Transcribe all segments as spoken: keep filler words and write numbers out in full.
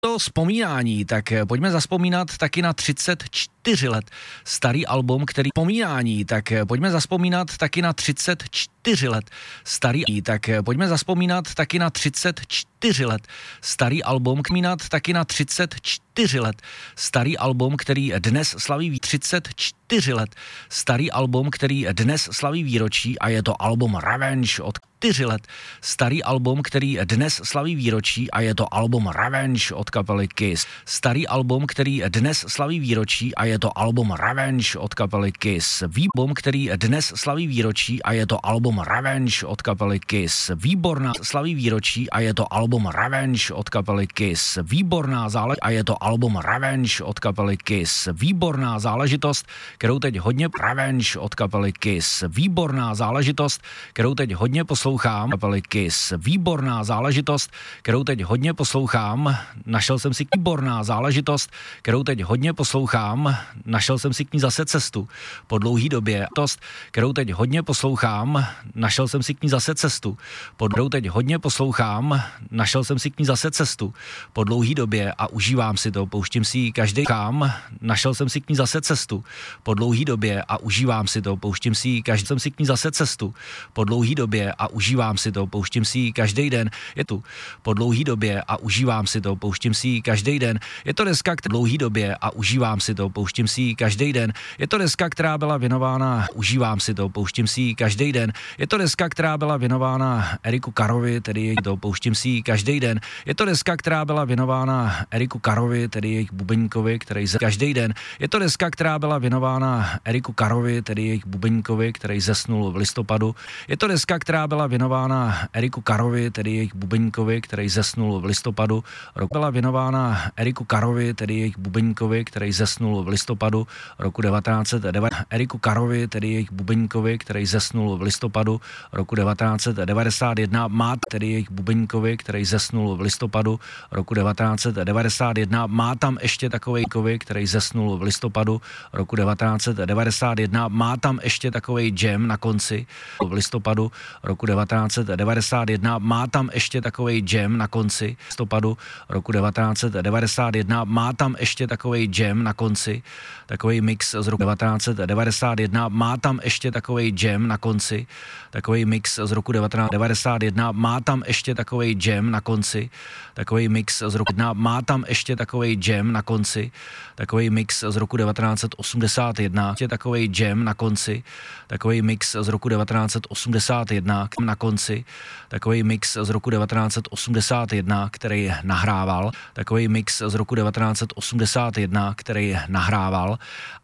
To vzpomínání, tak pojďme zazpomínat taky na třicet čtyři let starý album, který vzpomínání, tak pojďme zazpomínat taky na třicet čtyři let starý, tak pojďme zazpomínat taky na třicet čtyři let starý album, kmínat taky na třicet čtyři let starý album, který dnes slaví třicet čtyři let starý album, který dnes slaví výročí a je to album Revenge od čtyři let starý album, který dnes slaví výročí a je to album Revenge od kapely Kiss. Starý album, který dnes slaví výročí a je to album Revenge od kapely Kiss. Album, který dnes slaví výročí a je to album Revenge od kapely Kiss. Výborná slaví výročí a je to album Revenge od kapely Kiss. Výborná záležitost a je to album Revenge od kapely Kiss. Výborná záležitost, kterou teď hodně Revenge od kapely Kiss. Výborná záležitost, kterou teď hodně poslouchám kapely Kiss. Výborná záležitost, kterou teď hodně poslouchám. Našel jsem si výborná záležitost, kterou teď hodně poslouchám. Našel jsem si k ní zase cestu po dlouhý době. Tost, kterou teď hodně poslouchám. Našel jsem si k ní zase cestu po kterou teď hodně poslouchám. Našel jsem si k ní zase cestu po dlouhý době a užívám si to. Pouštím si ji každý kam. Našel jsem si k ní zase cestu po dlouhý době a užívám si to. Pouštím si ji každý jsem si k ní zase cestu po dlouhý době a užívám si to. Pouštím si ji každý den. Je tu po dlouhý době a užívám si to. Pouštím si ji každý den. Je to deska k dlouhý době a užívám si to. Pouštím si ji každý den. Je to deska, která byla věnována. Užívám si to. Pouštím si ji každý den. Je to deska, která byla věnována Eriku Carrovi, tedy jej to. Pouštím si ji každý den. Je to deska, která byla věnována Eriku Carrovi, tedy jejich bubeníkovi, který ze každý den. Je to deska, která byla věnována Eriku Carrovi, tedy jejich bubeníkovi, který zesnul v listopadu. Je to deska, která byla věnována Eriku Carrovi, tedy jejich bubeníkovi, který zesnul v listopadu. Rok byla věnována Eriku Carrovi, tedy jejich bubeníkovi, který zesnul v listopadu roku devatenáct set devadesát. Eriku Carrovi, tedy jejich bubeníkovi, který zesnul v listopadu roku devatenáct set devadesát jedna. Má tedy jejich bubeníkovi, který zesnul v listopadu roku devatenáct set devadesát jedna. Má tam ještě takovej kovy, který zesnul v listopadu roku devatenáct set devadesát jedna. Má tam ještě takovej jam na konci v listopadu roku devatenáct set devadesát jedna. Má tam ještě takovej jam na konci listopadu roku devatenáct set devadesát jedna. Má tam ještě takovej jam na konci, takovej mix z roku devatenáct set devadesát jedna. Má tam ještě takovej jam na konci, takovej mix z roku devatenáct set devadesát jedna. Má tam ještě takovej jam na konci, takovej mix z roku jedna. Má tam ještě takovej jam na konci, takovej mix z roku devatenáct set osmdesát jedna. Ještě takovej jam na konci, takovej mix z roku devatenáct set osmdesát jedna na konci, takovej mix z roku devatenáct set osmdesát jedna, který nahrával, takovej mix z roku devatenáct set osmdesát jedna, který nahrával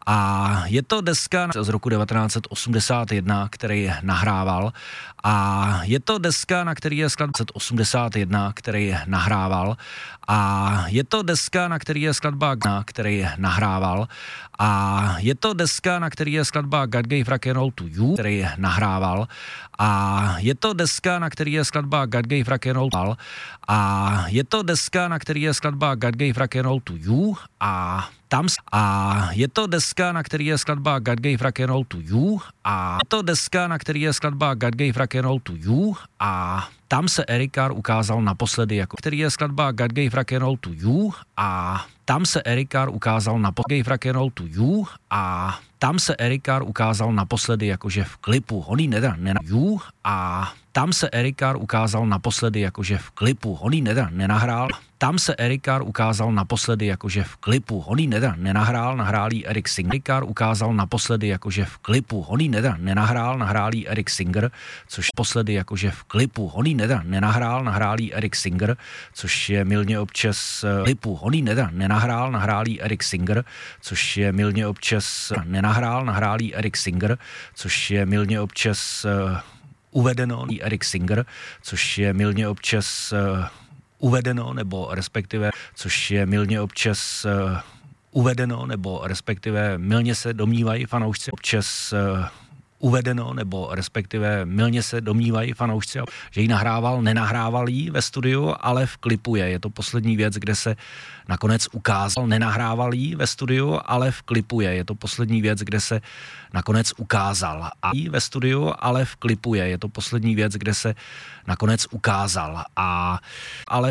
a je to deska z roku devatenáct set osmdesát jedna, který nahrával a je to deska, na který je skladba osmdesát jedna, který nahrával a je to deska, na který je skladba, na který nahrával a je to deska, na který je skladba God Gave Rock and Roll to You, který nahrával a je to deska, na který je skladba God Gave Rock and Roll a je to deska, na který je skladba God Gave Rock and Roll to You a tam a je to deska, na který je skladba God Gave Rock and Roll to You a je to deska, na který je skladba God Gave Rock and Roll to You a tam se Eric Carr ukázal naposledy, jako který je skladba God Gave Rock and Roll to You a tam se Eric Carr ukázal naposledy Rock and Roll to You a tam se Eric Carr ukázal naposledy jakože v klipu Honý nedra nena You a tam se Eric Carr ukázal naposledy jakože v klipu Honý nedra nenahrál. Tam se Eric Carr ukázal naposledy jakože v klipu Honý nedra nenahrál, nahrál jí Eric Singer. Eric Carr ukázal naposledy jakože v klipu Honý nedra nenahrál, nahrál jí Eric Singer, což posledy jakože v klipu Honý nedra nenahrál, nahrál jí Eric Singer, což je mylně občas klipu Honý nedra nenahrál, nahrál jí Eric Singer, což je mylně občas nenahrál, nahrál jí Eric Singer, což je mylně občas uvedeno Eric Singer, což je mylně občas uvedeno, nebo respektive, což je mylně občas uh, uvedeno, nebo respektive mylně se domnívají fanoušci občas uh, uvedeno, nebo respektive mylně se domnívají fanoušci, že ji nahrával, nenahrával jí ve studiu, ale v klipu je. Je to poslední věc, kde se nakonec ukázal, nenahrával jí ve studiu, ale v klipu je. Je to poslední věc, kde se nakonec ukázal. A jí ve studiu, ale v klipu je. Je to poslední věc, kde se nakonec ukázal. A ale